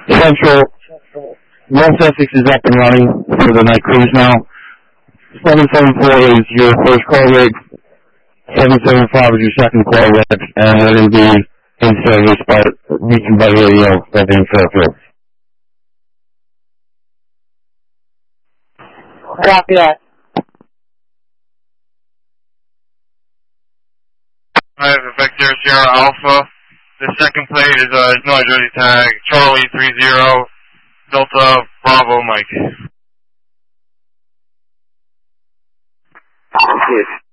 Central, 176 is up and running for the night cruise now. 774 is your first call rig. 775 is your second call rig, and we're going to be in service by reaching by radio in Fairfield. Copy that. I have Vector Sierra Alpha. The second plate is Noise Jersey tag Charlie 30 Delta Bravo Mike. Yes.